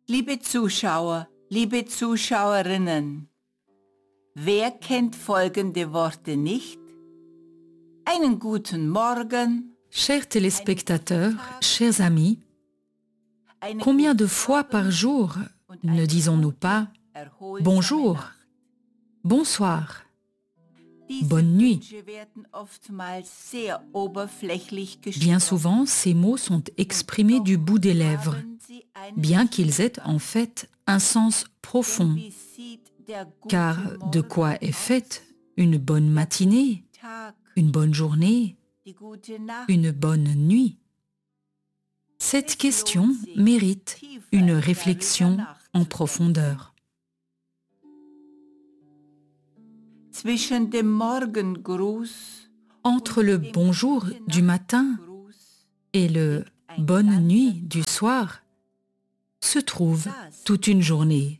Liebe Zuschauer, liebe Zuschauerinnen, wer kennt folgende Worte nicht? Einen guten Morgen. Chers téléspectateurs, chers amis, combien de fois par jour ne disons-nous pas « bonjour »,« bonsoir »,« bonne nuit ». Bien souvent, ces mots sont exprimés du bout des lèvres, bien qu'ils aient en fait un sens profond. Car de quoi est faite une bonne matinée, une bonne journée, une bonne nuit? Cette question mérite une réflexion en profondeur. Entre le bonjour du matin et le bonne nuit du soir se trouve toute une journée.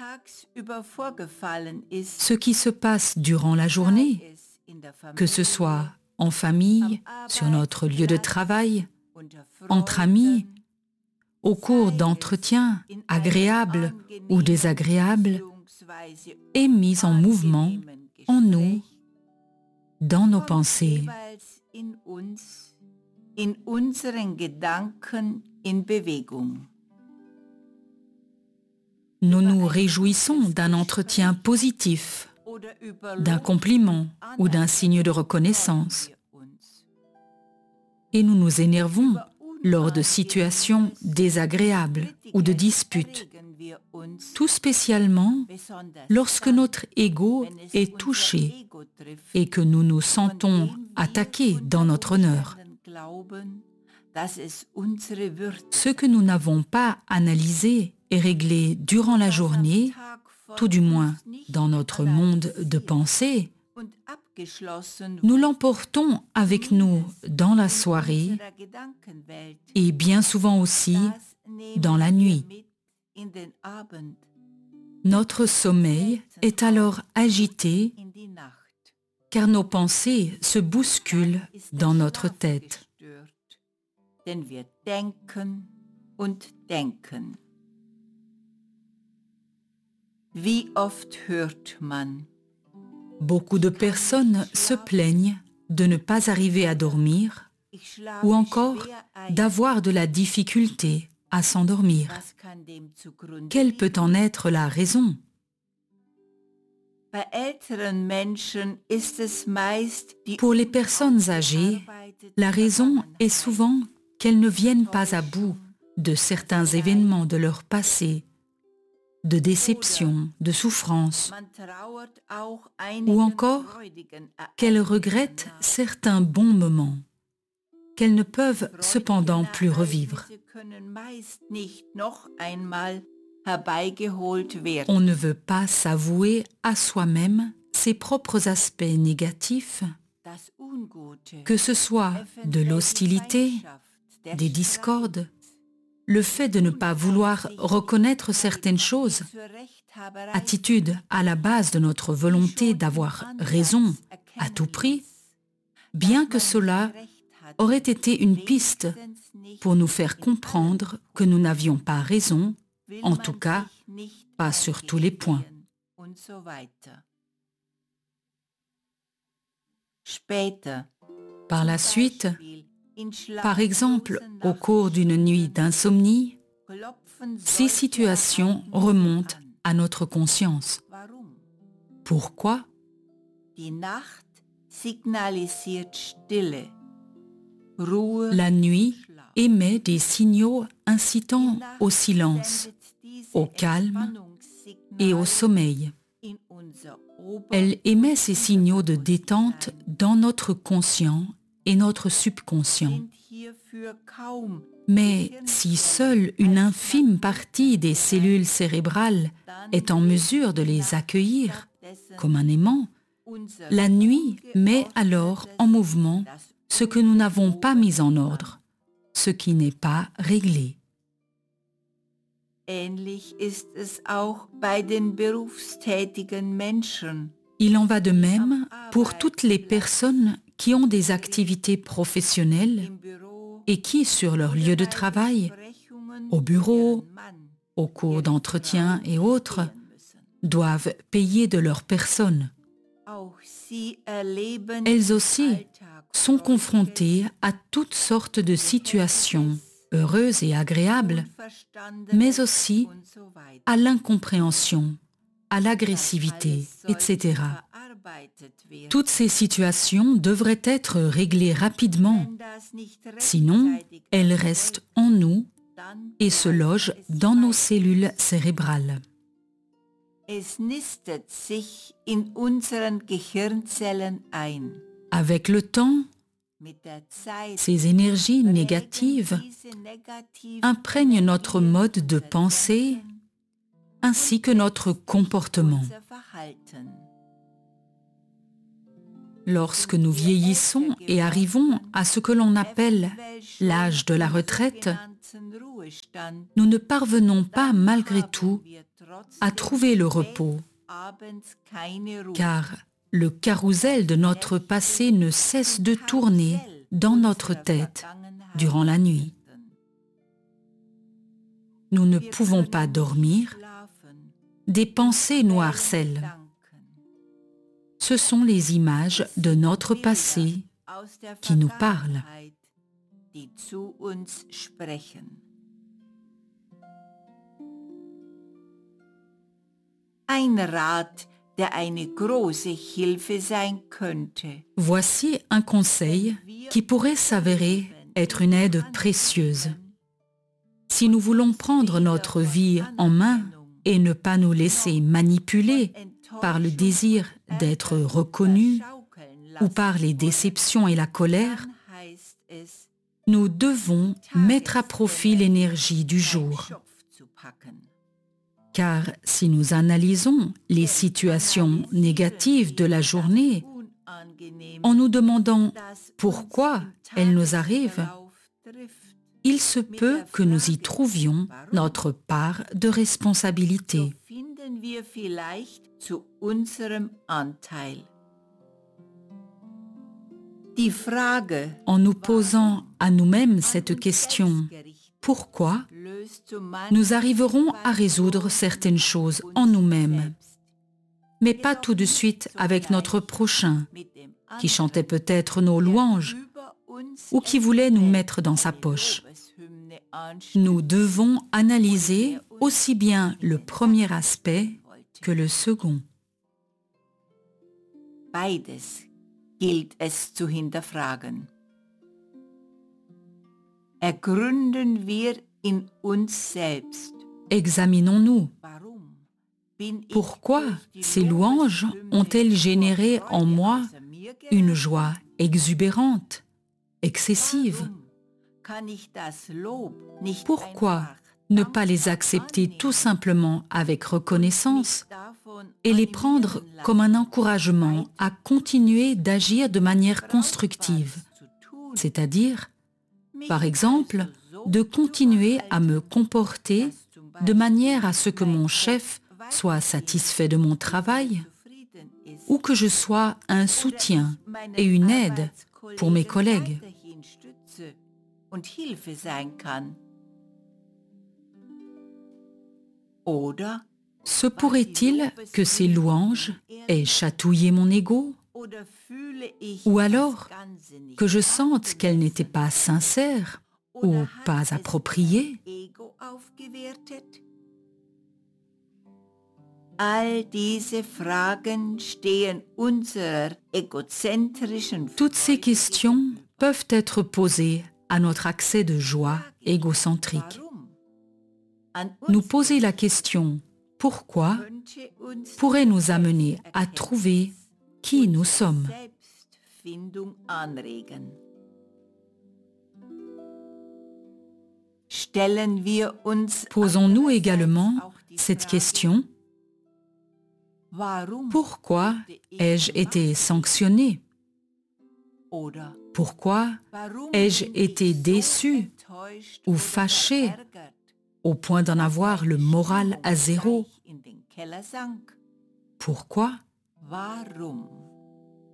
Ce qui se passe durant la journée, que ce soit en famille, sur notre lieu de travail, entre amis, au cours d'entretiens agréables ou désagréables, est mis en mouvement en nous, dans nos pensées. Nous nous réjouissons d'un entretien positif, d'un compliment ou d'un signe de reconnaissance. Et nous nous énervons lors de situations désagréables ou de disputes, tout spécialement lorsque notre ego est touché et que nous nous sentons attaqués dans notre honneur. Ce que nous n'avons pas analysé et réglé durant la journée, tout du moins dans notre monde de pensée, nous l'emportons avec nous dans la soirée et bien souvent aussi dans la nuit. Notre sommeil est alors agité car nos pensées se bousculent dans notre tête. Beaucoup de personnes se plaignent de ne pas arriver à dormir ou encore d'avoir de la difficulté à s'endormir. Quelle peut en être la raison? Pour les personnes âgées, la raison est souvent qu'elles ne viennent pas à bout de certains événements de leur passé, de déception, de souffrance, ou encore qu'elles regrettent certains bons moments qu'elles ne peuvent cependant plus revivre. On ne veut pas s'avouer à soi-même ses propres aspects négatifs, que ce soit de l'hostilité, des discordes, le fait de ne pas vouloir reconnaître certaines choses, attitude à la base de notre volonté d'avoir raison à tout prix, bien que cela aurait été une piste pour nous faire comprendre que nous n'avions pas raison, en tout cas pas sur tous les points. Par la suite, par exemple, au cours d'une nuit d'insomnie, ces situations remontent à notre conscience. Pourquoi? La nuit émet des signaux incitant au silence, au calme et au sommeil. Elle émet ces signaux de détente dans notre conscient et notre subconscient. Mais si seule une infime partie des cellules cérébrales est en mesure de les accueillir comme un aimant, la nuit met alors en mouvement ce que nous n'avons pas mis en ordre, ce qui n'est pas réglé. Il en va de même pour toutes les personnes qui ont des activités professionnelles et qui, sur leur lieu de travail, au bureau au cours d'entretiens et autres, doivent payer de leur personne. Elles aussi sont confrontées à toutes sortes de situations, heureuses et agréables, mais aussi à l'incompréhension, à l'agressivité, etc. Toutes ces situations devraient être réglées rapidement, sinon elles restent en nous et se logent dans nos cellules cérébrales. Avec le temps, ces énergies négatives imprègnent notre mode de pensée ainsi que notre comportement. Lorsque nous vieillissons et arrivons à ce que l'on appelle l'âge de la retraite, nous ne parvenons pas malgré tout à trouver le repos, car le carrousel de notre passé ne cesse de tourner dans notre tête durant la nuit. Nous ne pouvons pas dormir, des pensées nous harcèlent. Ce sont les images de notre passé qui nous parlent. Voici un conseil qui pourrait s'avérer être une aide précieuse. Si nous voulons prendre notre vie en main et ne pas nous laisser manipuler par le désir d'être reconnus ou par les déceptions et la colère, nous devons mettre à profit l'énergie du jour. Car si nous analysons les situations négatives de la journée en nous demandant pourquoi elles nous arrivent, il se peut que nous y trouvions notre part de responsabilité. En nous posant à nous-mêmes cette question « Pourquoi ?», nous arriverons à résoudre certaines choses en nous-mêmes, mais pas tout de suite avec notre prochain, qui chantait peut-être nos louanges ou qui voulait nous mettre dans sa poche. Nous devons analyser aussi bien le premier aspect que le second. Beides gilt es zu hinterfragen. Ergründen wir in uns selbst. Examinons-nous. Pourquoi ces louanges ont-elles généré en moi une joie exubérante, excessive? Pourquoi ne pas les accepter tout simplement avec reconnaissance et les prendre comme un encouragement à continuer d'agir de manière constructive, c'est-à-dire, par exemple, de continuer à me comporter de manière à ce que mon chef soit satisfait de mon travail ou que je sois un soutien et une aide pour mes collègues. Se pourrait-il que ces louanges aient chatouillé mon ego? Ou alors que je sente qu'elles n'étaient pas sincères ou pas appropriées? Toutes ces questions peuvent être posées à notre accès de joie égocentrique. Nous poser la question « Pourquoi ?» pourrait nous amener à trouver qui nous sommes. Posons-nous également cette question « Pourquoi ai-je été sanctionné ? Pourquoi ai-je été déçu ou fâché au point d'en avoir le moral à zéro? Pourquoi ?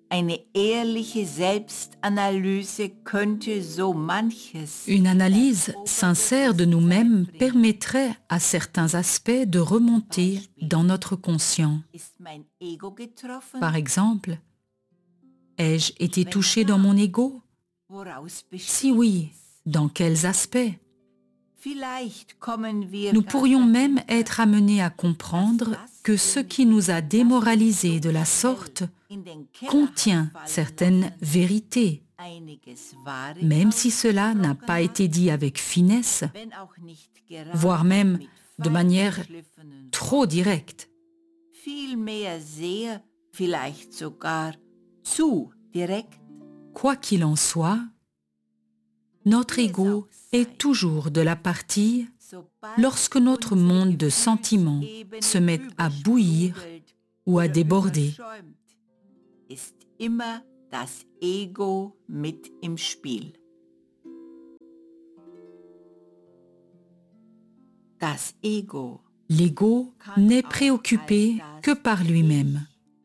Eine ehrliche Selbstanalyse könnte so manches. Une analyse sincère de nous-mêmes permettrait à certains aspects de remonter dans notre conscient. Ist mein Ego getroffen? Par exemple, ai-je été touché dans mon ego? Woraus besteht Si oui, dans quels aspects? Vielleicht kommen wir Nous gar pourrions dahin, même être amenés à comprendre que ce qui nous a démoralisés de la sorte in den Keller contient fallen certaines lassen, vérités, einiges Wahre même si cela n'a ausgesprochen pas été hat, dit avec finesse, wenn auch nicht gerade voire même mit de manière feingeschliffenen trop directe. vielmehr sehr, vielleicht sogar zu direkt. Quoi qu'il en soit, notre ego est toujours de la partie Sobald lorsque notre unsere monde de sentiments Gefühlsebene se met à bouillir übersprudelt ou à oder déborder. überschäumt, ist immer das Ego mit im Spiel. Das Ego L'ego n'est préoccupé que par lui-même.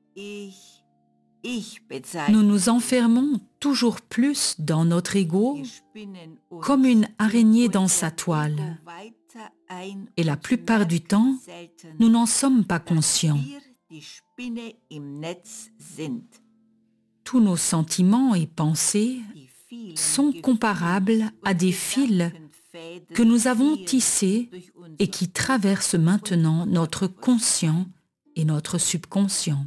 Ich Nous nous enfermons toujours plus dans notre ego comme comme une araignée dans sa toile. Et la plupart du temps, nous n'en sommes pas conscients. Tous nos sentiments et pensées sont comparables à des fils que nous avons tissés et qui traversent maintenant notre conscient et notre subconscient.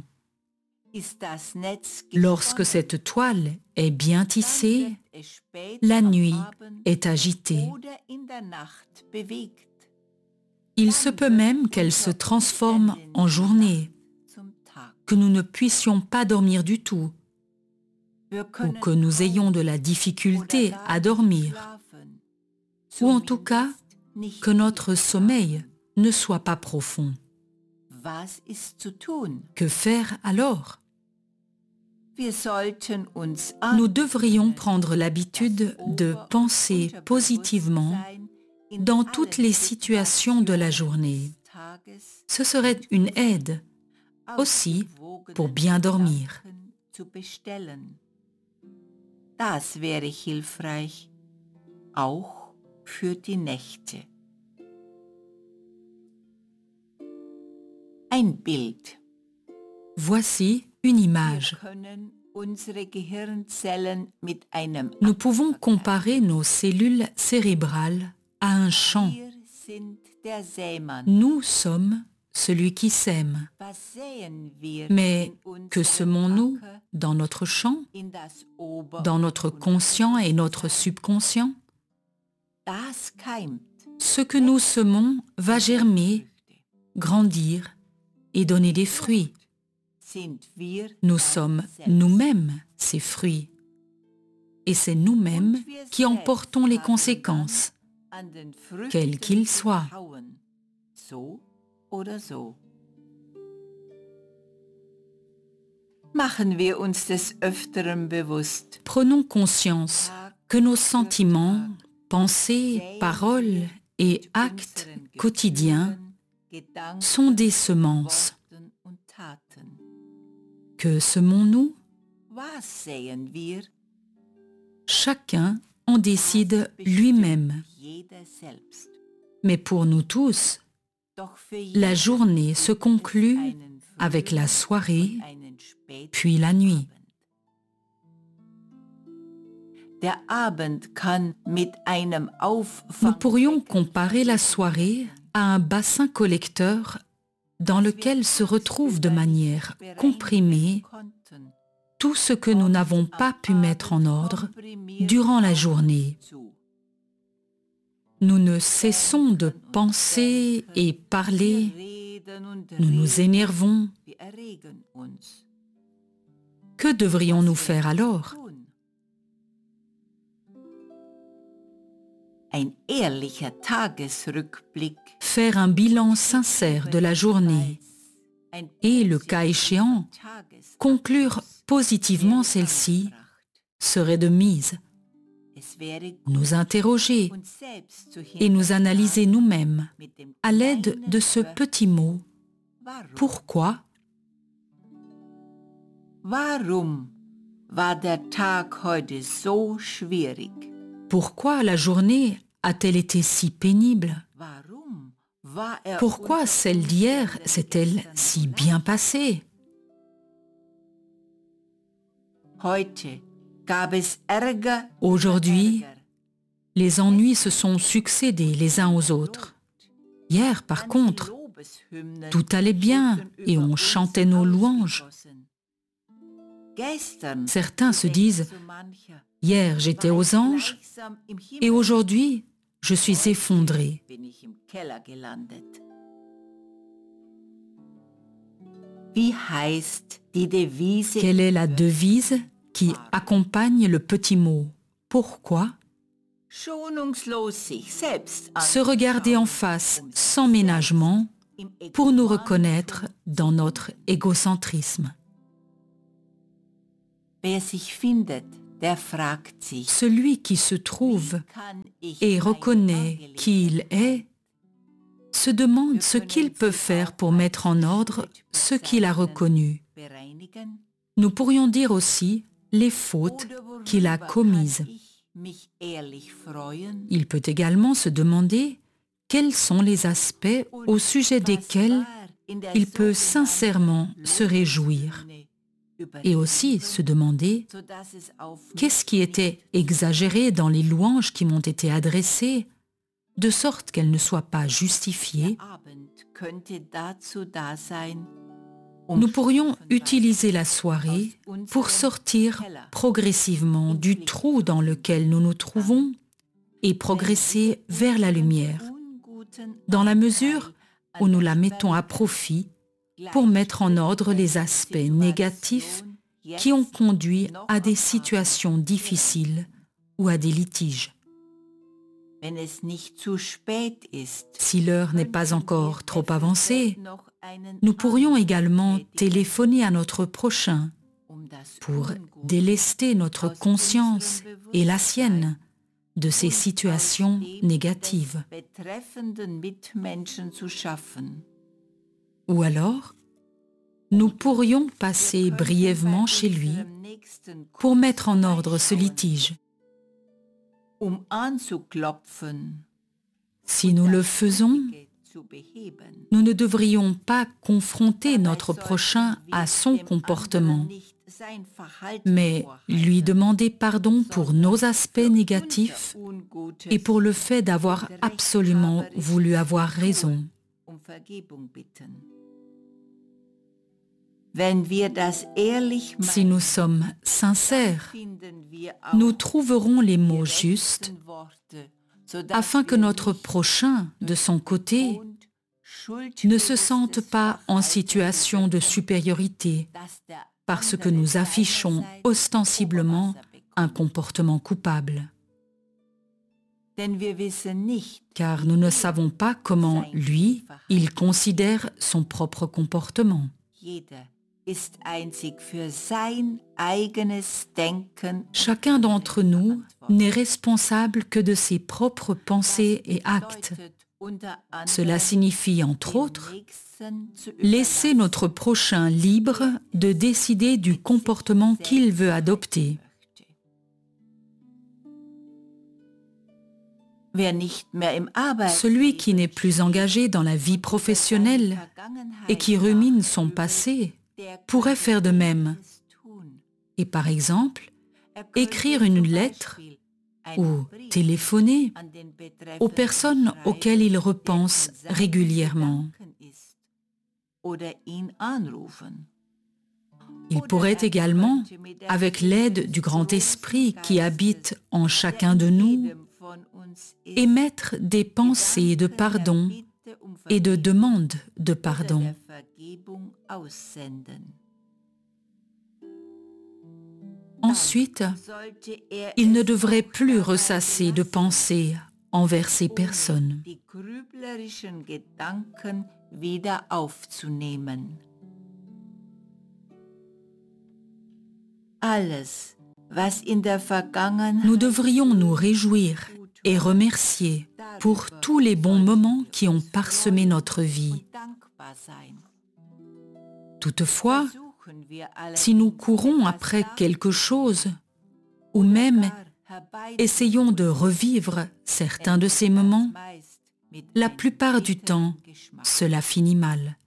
Lorsque cette toile est bien tissée, la nuit est agitée. Il se peut même qu'elle se transforme en journée, que nous ne puissions pas dormir du tout, ou que nous ayons de la difficulté à dormir, ou en tout cas que notre sommeil ne soit pas profond. Que faire alors? Nous devrions prendre l'habitude de penser positivement dans toutes les situations de la journée. Ce serait une aide aussi pour bien dormir. Das wäre hilfreich, auch für die Nächte. Ein Bild. Voici une image. Nous pouvons comparer nos cellules cérébrales à un champ. Nous sommes celui qui sème. Mais que semons-nous dans notre champ, dans notre conscient et notre subconscient? Ce que nous semons va germer, grandir et donner des fruits. Nous sommes nous-mêmes ces fruits. Et c'est nous-mêmes qui en portons les conséquences, quels qu'ils soient. Prenons conscience que nos sentiments, pensées, paroles et actes quotidiens sont des semences. Que semons-nous? Chacun en décide lui-même. Mais pour nous tous, la journée se conclut avec la soirée, puis la nuit. Nous pourrions comparer la soirée à un bassin collecteur dans lequel se retrouve de manière comprimée tout ce que nous n'avons pas pu mettre en ordre durant la journée. Nous ne cessons de penser et parler, nous nous énervons. Que devrions-nous faire alors? Faire un bilan sincère de la journée et, le cas échéant, conclure positivement celle-ci serait de mise. Nous interroger et nous analyser nous-mêmes à l'aide de ce petit mot « Pourquoi ?» war der Tag heute so schwierig? Pourquoi la journée a-t-elle été si pénible? Warum war Pourquoi celle d'hier s'est-elle si bien passée? Heute gab es Ärger. Aujourd'hui, les ennuis se sont succédés les uns aux autres. Hier, par contre, tout allait bien et on chantait nos louanges. Certains se disent « Hier, j'étais aux anges et aujourd'hui, je suis effondré. » Quelle est la devise qui accompagne le petit mot « Pourquoi » ? Se regarder en face sans ménagement pour nous reconnaître dans notre égocentrisme. Celui qui se trouve et reconnaît qui il est se demande ce qu'il peut faire pour mettre en ordre ce qu'il a reconnu. Nous pourrions dire aussi les fautes qu'il a commises. Il peut également se demander quels sont les aspects au sujet desquels il peut sincèrement se réjouir. Et aussi se demander qu'est-ce qui était exagéré dans les louanges qui m'ont été adressées, de sorte qu'elles ne soient pas justifiées. Nous pourrions utiliser la soirée pour sortir progressivement du trou dans lequel nous nous trouvons et progresser vers la lumière, dans la mesure où nous la mettons à profit pour mettre en ordre les aspects négatifs qui ont conduit à des situations difficiles ou à des litiges. Si l'heure n'est pas encore trop avancée, nous pourrions également téléphoner à notre prochain pour délester notre conscience et la sienne de ces situations négatives. Ou alors, nous pourrions passer brièvement chez lui pour mettre en ordre ce litige. Si nous le faisons, nous ne devrions pas confronter notre prochain à son comportement, mais lui demander pardon pour nos aspects négatifs et pour le fait d'avoir absolument voulu avoir raison. Si nous sommes sincères, nous trouverons les mots justes afin que notre prochain, de son côté, ne se sente pas en situation de supériorité parce que nous affichons ostensiblement un comportement coupable. Car nous ne savons pas comment, lui, il considère son propre comportement. Chacun d'entre nous n'est responsable que de ses propres pensées et actes. Cela signifie, entre autres, laisser notre prochain libre de décider du comportement qu'il veut adopter. Celui qui n'est plus engagé dans la vie professionnelle et qui rumine son passé pourrait faire de même et, par exemple, écrire une lettre ou téléphoner aux personnes auxquelles il repense régulièrement. Il pourrait également, avec l'aide du grand esprit qui habite en chacun de nous, émettre des pensées de pardon et de demande de pardon. Ensuite, il ne devrait plus ressasser de pensées envers ces personnes. Nous devrions nous réjouir et remercier pour tous les bons moments qui ont parsemé notre vie. Toutefois, Si nous courons après quelque chose, ou même essayons de revivre certains de ces moments, la plupart du temps, cela finit mal.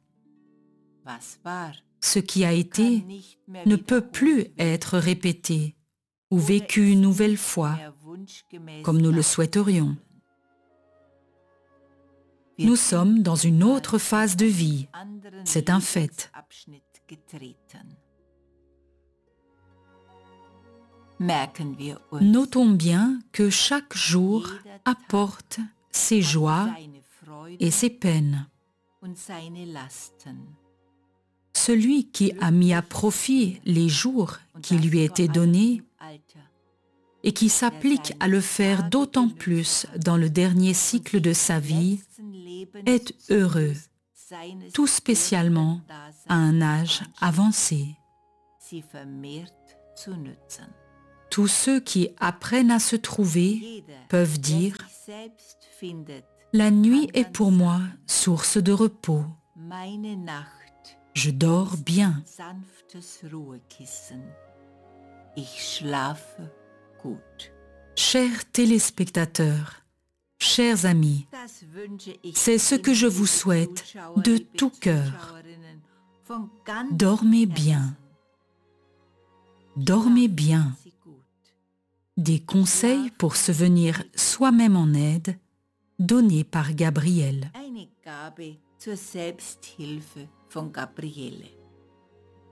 Ce qui a été ne peut plus être répété ou vécu une nouvelle fois, comme nous le souhaiterions. Nous sommes dans une autre phase de vie, c'est un fait. Notons bien que chaque jour apporte ses joies et ses peines. Celui qui a mis à profit les jours qui lui étaient donnés et qui s'applique à le faire d'autant plus dans le dernier cycle de sa vie est heureux, tout spécialement à un âge avancé. Tous ceux qui apprennent à se trouver peuvent dire « La nuit est pour moi source de repos. Je dors bien. » Chers téléspectateurs, chers amis, c'est ce que je vous souhaite de tout cœur. Dormez bien. Dormez bien. Des conseils pour se venir soi-même en aide, donnés par Gabriele. Eine Gabe zur Selbsthilfe von Gabriele.